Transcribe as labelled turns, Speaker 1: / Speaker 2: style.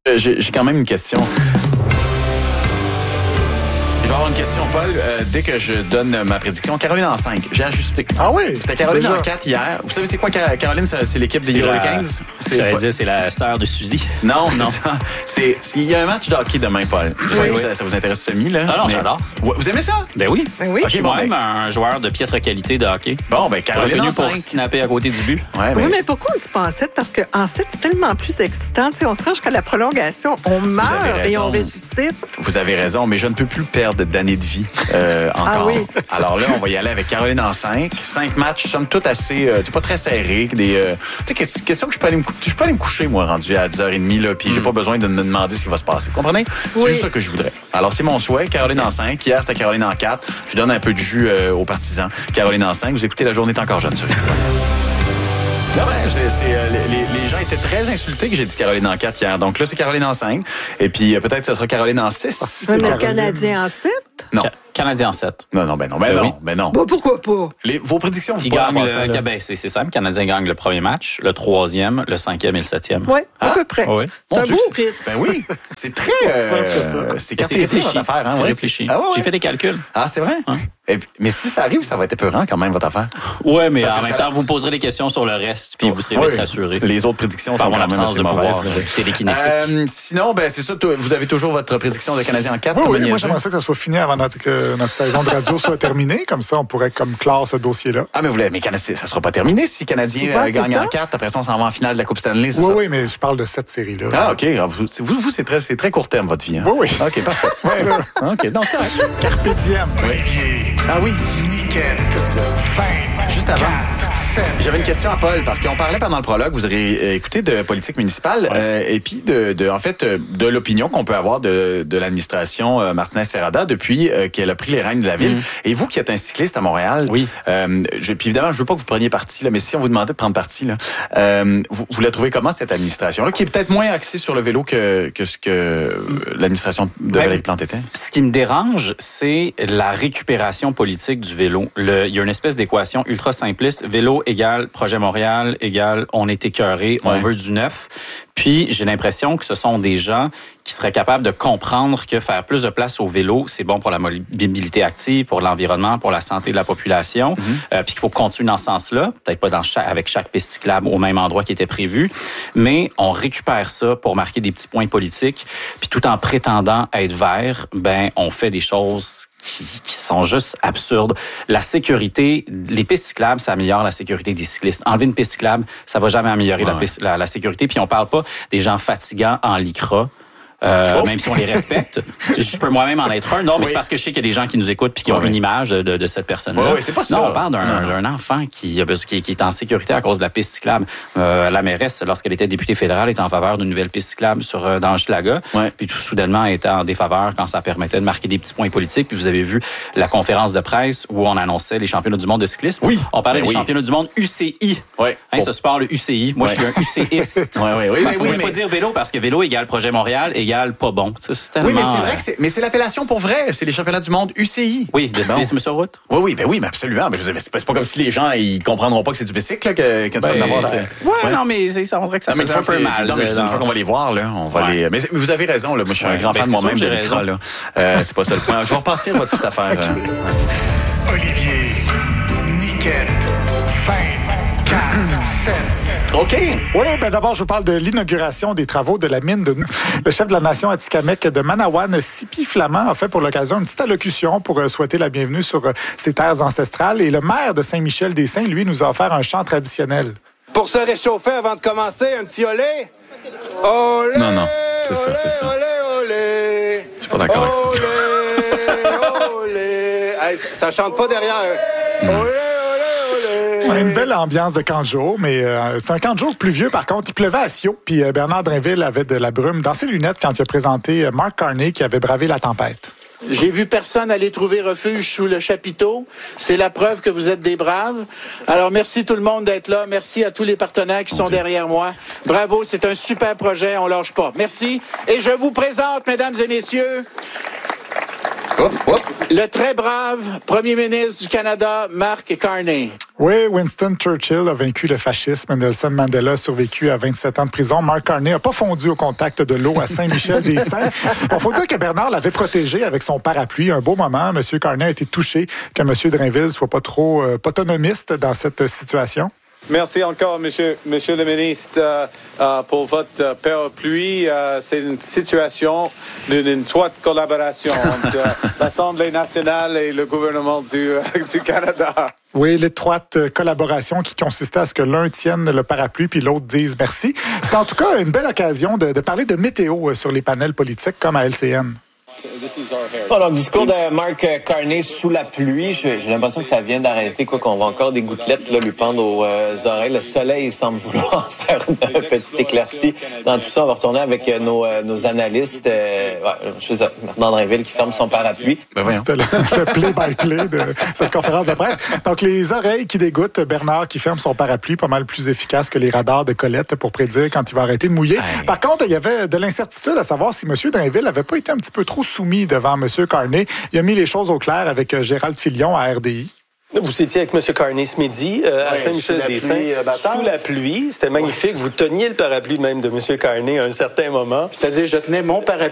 Speaker 1: J'ai quand même une question. Je vais avoir une question, Paul. Dès que je donne ma prédiction, Caroline en 5. J'ai ajusté.
Speaker 2: Ah oui?
Speaker 1: C'était Caroline en 4 hier. Vous savez c'est quoi, Caroline? C'est l'équipe des Hurricanes?
Speaker 3: J'allais dire, c'est la sœur de Suzy.
Speaker 1: Non, c'est ça. Il y a un match de hockey demain, Paul. Je sais que ça vous intéresse semi, là.
Speaker 3: Ah non, j'adore.
Speaker 1: Vous aimez ça?
Speaker 3: Ben oui.
Speaker 4: Ben oui.
Speaker 3: Je suis moi-même un joueur de piètre qualité de hockey.
Speaker 1: Bon, ben Caroline en 5.
Speaker 3: Pour snapper à côté du but.
Speaker 4: Ouais, mais pourquoi on dit pas en 7? Parce qu'en 7, c'est tellement plus excitant. Tu sais, on se rend jusqu'à la prolongation. On meurt et on ressuscite.
Speaker 1: Vous avez raison, mais je ne peux plus perdre d'années de vie encore.
Speaker 4: Ah oui.
Speaker 1: Alors là, on va y aller avec Caroline en 5. 5 matchs, somme toute assez... pas très serrés. Tu sais, question que je peux aller me coucher, moi, rendu à 10h30, là, puis j'ai pas besoin de me demander ce qui va se passer. Vous comprenez? C'est juste ça que je voudrais. Alors, c'est mon souhait. Caroline en 5. Hier, c'était Caroline en 4. Je donne un peu de jus aux partisans. Caroline en 5. Vous écoutez La Journée est encore jeune, sur non, les gens étaient très insultés que j'ai dit Caroline en 4 hier. Donc là, c'est Caroline en 5. Et puis peut-être que ce sera Caroline en 6.
Speaker 4: Le Canadien en 7?
Speaker 1: Non.
Speaker 3: Canadien en 7.
Speaker 1: Non. Ben non.
Speaker 4: Bah, pourquoi pas?
Speaker 1: Vos prédictions, vous
Speaker 3: gagnent c'est simple. Le Canadien gagne le premier match, le troisième, le 5e et le 7e.
Speaker 4: Oui, à peu près.
Speaker 3: Oui.
Speaker 4: C'est un beau rythme.
Speaker 1: Ben oui. C'est très... c'est
Speaker 3: réfléchi.
Speaker 1: votre affaire. Hein,
Speaker 3: c'est réfléchi.
Speaker 1: Ah, ouais.
Speaker 3: J'ai fait des calculs.
Speaker 1: Ah, c'est vrai?
Speaker 3: Hein?
Speaker 1: Mais si ça arrive, ça va être épeurant quand même, votre affaire.
Speaker 3: Oui, mais en même temps, vous me poserez des questions sur le reste, puis vous serez vite rassurés.
Speaker 1: Les autres prédictions
Speaker 3: sont
Speaker 1: quand même
Speaker 3: assez mauvaises. Télékinétique.
Speaker 1: Sinon, ben c'est ça. Vous avez toujours votre prédiction de Canadien en 4?
Speaker 2: Oui, moi j'aimerais ça que ça soit fini avant que notre saison de radio soit terminée. Comme ça, on pourrait clore ce dossier-là.
Speaker 1: Ah, mais Canadien, ça sera pas terminé si Canadien gagne en 4. Après ça, on s'en va en finale de la Coupe Stanley, c'est ça?
Speaker 2: Oui, mais je parle de cette série-là.
Speaker 1: Ah, OK. Vous c'est très court terme, votre vie. Hein?
Speaker 2: Oui.
Speaker 1: OK, parfait. OK, donc c'est correct.
Speaker 2: Carpe diem.
Speaker 5: Olivier.
Speaker 1: Ah oui.
Speaker 5: Nickel. Qu'est-ce qu'il y a?
Speaker 1: Juste avant.
Speaker 5: 4, 7.
Speaker 1: J'avais une question à Paul, parce qu'on parlait pendant le prologue, vous aurez écouté de politique municipale, et puis de l'opinion qu'on peut avoir de l'administration Martinez-Ferrada depuis qu'elle a pris les rênes de la ville. Et vous qui êtes un cycliste à Montréal,
Speaker 3: oui.
Speaker 1: Puis évidemment, je veux pas que vous preniez parti, là, mais si on vous demandait de prendre parti, là, vous la trouvez comment, cette administration-là, qui est peut-être moins axée sur le vélo que ce que l'administration de Valérie Plante était?
Speaker 3: Ce qui me dérange, c'est la récupération politique du vélo. Il y a une espèce d'équation ultra simpliste. Vélo égale Projet Montréal égale on est écœuré, on veut du neuf. Puis, j'ai l'impression que ce sont des gens qui seraient capables de comprendre que faire plus de place au vélo, c'est bon pour la mobilité active, pour l'environnement, pour la santé de la population. Puis qu'il faut continuer dans ce sens-là, peut-être pas avec chaque piste cyclable au même endroit qui était prévu, mais on récupère ça pour marquer des petits points politiques. Puis tout en prétendant être vert, on fait des choses qui sont juste absurdes. La sécurité, les pistes cyclables, ça améliore la sécurité des cyclistes. Enlever une piste cyclable, ça va jamais améliorer la sécurité. Puis on parle pas des gens fatigants en lycra. Même si on les respecte. Je peux moi-même en être un. Non, mais c'est parce que je sais qu'il y a des gens qui nous écoutent puis qui ont une image de cette personne-là.
Speaker 1: Oui, c'est pas ça.
Speaker 3: Non, on parle d'un enfant qui est en sécurité à cause de la piste cyclable. La mairesse, lorsqu'elle était députée fédérale, était en faveur d'une nouvelle piste cyclable dans Hochelaga. Puis tout soudainement, elle était en défaveur quand ça permettait de marquer des petits points politiques. Puis vous avez vu la conférence de presse où on annonçait les championnats du monde de cyclisme.
Speaker 1: Oui.
Speaker 3: On parlait des championnats du monde UCI. Ce sport, le UCI. Moi, je suis un UCiste. Parce qu'on ne peut pas dire vélo parce que vélo égale Projet Montréal égale pas bon. C'est tellement...
Speaker 1: Oui, mais c'est vrai que c'est l'appellation pour vrai. C'est les championnats du monde UCI.
Speaker 3: Oui, de cyclisme sur route.
Speaker 1: Oui, mais absolument. Mais c'est pas comme si les gens ils comprendront pas que c'est du bicycle quand tu vas d'avoir.
Speaker 3: Non, mais ça on dirait que ça fait un peu mal.
Speaker 1: Non, mais une fois qu'on va les voir là, on va les. Mais vous avez raison là. Moi, je suis un grand fan de moi-même de l'écran là. C'est pas ça le point. Je vais repasser à votre petite affaire.
Speaker 5: Olivier. Nickel. 4, 7.
Speaker 2: OK. Oui, d'abord, je vous parle de l'inauguration des travaux de la mine de le chef de la nation Atikamekw de Manawan, Sipi Flamand, a fait pour l'occasion une petite allocution pour souhaiter la bienvenue sur ses terres ancestrales. Et le maire de Saint-Michel-des-Saints, lui, nous a offert un chant traditionnel.
Speaker 6: Pour se réchauffer avant de commencer, un petit olé. Olé.
Speaker 1: Non, c'est ça.
Speaker 6: Olé, olé.
Speaker 1: Je suis pas d'accord avec ça.
Speaker 6: Olé, olé. Hey, ça chante pas derrière. Olé.
Speaker 2: Une belle ambiance de camp de jour, mais c'est un camp de jour pluvieux. Par contre, il pleuvait à Sio, puis Bernard Drinville avait de la brume dans ses lunettes quand il a présenté Mark Carney qui avait bravé la tempête.
Speaker 7: J'ai vu personne aller trouver refuge sous le chapiteau. C'est la preuve que vous êtes des braves. Alors, merci tout le monde d'être là. Merci à tous les partenaires qui sont derrière moi. Bravo, c'est un super projet. On lâche pas. Merci. Et je vous présente, mesdames et messieurs, Le très brave premier ministre du Canada, Mark Carney.
Speaker 2: Oui, Winston Churchill a vaincu le fascisme. Nelson Mandela a survécu à 27 ans de prison. Mark Carney n'a pas fondu au contact de l'eau à Saint-Michel-des-Saints. Il faut dire que Bernard l'avait protégé avec son parapluie. Un beau moment. M. Carney a été touché que M. Drainville soit pas trop autonomiste dans cette situation.
Speaker 8: Merci encore, monsieur le ministre, pour votre parapluie. C'est une situation d'une étroite collaboration entre l'Assemblée nationale et le gouvernement du Canada.
Speaker 2: Oui, l'étroite collaboration qui consistait à ce que l'un tienne le parapluie puis l'autre dise merci. C'est en tout cas une belle occasion de parler de météo sur les panels politiques comme à LCN.
Speaker 9: Alors, le discours de Mark Carney sous la pluie, j'ai l'impression que ça vient d'arrêter, quoi qu'on voit encore des gouttelettes là, lui pendre aux oreilles. Le soleil semble vouloir faire une petite éclaircie dans tout ça. On va retourner avec nos analystes. Bernard Drainville qui ferme son parapluie.
Speaker 2: C'était le play-by-play de cette conférence de presse. Donc, les oreilles qui dégoûtent, Bernard qui ferme son parapluie, pas mal plus efficace que les radars de Colette pour prédire quand il va arrêter de mouiller. Par contre, il y avait de l'incertitude à savoir si M. Drainville n'avait pas été un petit peu trop soumis devant M. Carney. Il a mis les choses au clair avec Gérald Filion à RDI.
Speaker 10: Vous étiez avec M. Carney ce midi à Saint-Michel-des-Saints, sous la pluie. C'était magnifique. Vous teniez le parapluie même de M. Carney à un certain moment.
Speaker 7: C'est-à-dire, je tenais mon parapluie